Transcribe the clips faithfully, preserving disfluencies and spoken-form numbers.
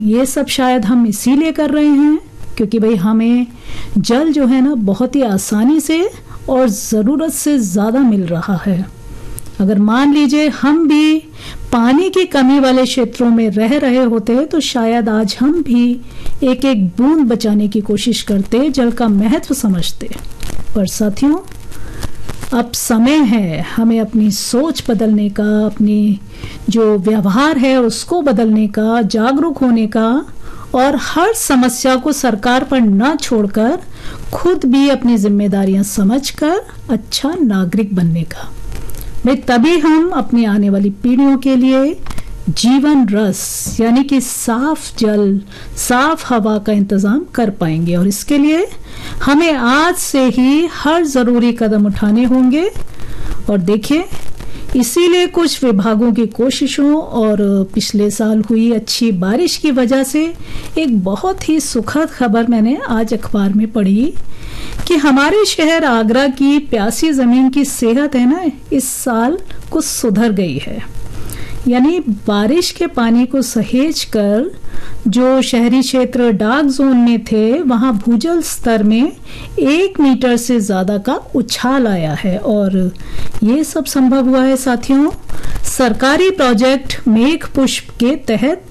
ये सब शायद हम इसीलिए कर रहे हैं क्योंकि भाई हमें जल जो है ना बहुत ही आसानी से और ज़रूरत से ज़्यादा मिल रहा है। अगर मान लीजिए हम भी पानी की कमी वाले क्षेत्रों में रह रहे होते तो शायद आज हम भी एक एक बूंद बचाने की कोशिश करते, जल का महत्व समझते। पर साथियों, अब समय है हमें अपनी सोच बदलने का, अपनी जो व्यवहार है उसको बदलने का, जागरूक होने का और हर समस्या को सरकार पर न छोड़कर खुद भी अपनी जिम्मेदारियां समझकर अच्छा नागरिक बनने का। भाई तभी हम अपनी आने वाली पीढ़ियों के लिए जीवन रस यानी कि साफ जल, साफ हवा का इंतजाम कर पाएंगे। और इसके लिए हमें आज से ही हर जरूरी कदम उठाने होंगे। और देखिए, इसीलिए कुछ विभागों की कोशिशों और पिछले साल हुई अच्छी बारिश की वजह से एक बहुत ही सुखद खबर मैंने आज अखबार में पढ़ी कि हमारे शहर आगरा की प्यासी जमीन की सेहत है ना इस साल कुछ सुधर गई है। यानी बारिश के पानी को सहेज कर जो शहरी क्षेत्र डार्क जोन में थे वहां भूजल स्तर में एक मीटर से ज्यादा का उछाल आया है। और ये सब संभव हुआ है साथियों सरकारी प्रोजेक्ट मेघ पुष्प के तहत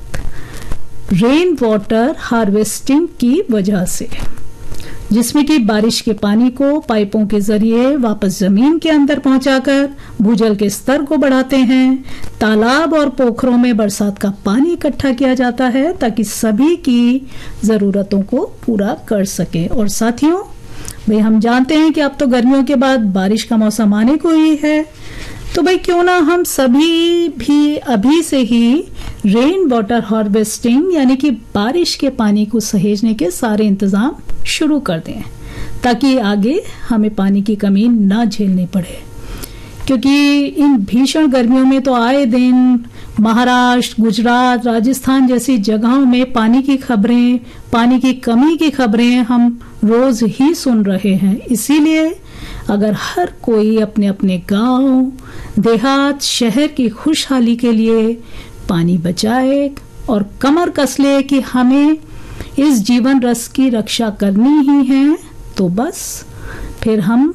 रेन वाटर हार्वेस्टिंग की वजह से, जिसमें कि बारिश के पानी को पाइपों के जरिए वापस जमीन के अंदर पहुंचाकर भूजल के स्तर को बढ़ाते हैं। तालाब और पोखरों में बरसात का पानी इकट्ठा किया जाता है ताकि सभी की जरूरतों को पूरा कर सके। और साथियों, भाई हम जानते हैं कि अब तो गर्मियों के बाद बारिश का मौसम आने को ही है, तो भाई क्यों ना हम सभी भी अभी से ही रेन वाटर हार्वेस्टिंग यानी कि बारिश के पानी को सहेजने के सारे इंतजाम शुरू कर दें ताकि आगे हमें पानी की कमी ना झेलनी पड़े। क्योंकि इन भीषण गर्मियों में तो आए दिन महाराष्ट्र, गुजरात, राजस्थान जैसी जगहों में पानी की खबरें, पानी की कमी की खबरें हम रोज ही सुन रहे हैं। इसीलिए अगर हर कोई अपने अपने गांव, देहात, शहर की खुशहाली के लिए पानी बचाए और कमर कस ले कि हमें इस जीवन रस की रक्षा करनी ही है, तो बस फिर हम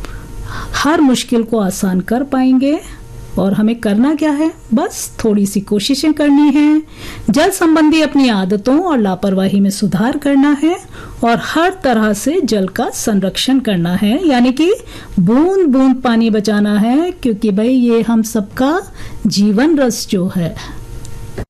हर मुश्किल को आसान कर पाएंगे। और हमें करना क्या है, बस थोड़ी सी कोशिशें करनी है, जल संबंधी अपनी आदतों और लापरवाही में सुधार करना है और हर तरह से जल का संरक्षण करना है, यानी कि बूंद बूंद पानी बचाना है। क्योंकि भाई ये हम सबका जीवन रस जो है